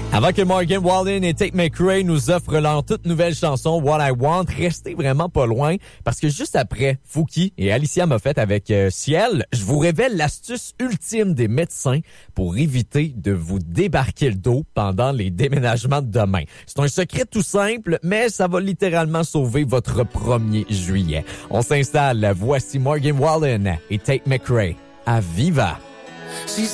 Avant que Morgan Wallen et Tate McRae nous offrent leur toute nouvelle chanson What I Want, restez vraiment pas loin parce que juste après, Fouki et Alicia Moffett avec Ciel, je vous révèle l'astuce ultime des médecins pour éviter de vous débarquer le dos pendant les déménagements de demain. C'est un secret tout simple, mais ça va littéralement sauver votre 1er juillet. On s'installe, voici Morgan Wallen et Tate McRae à Viva.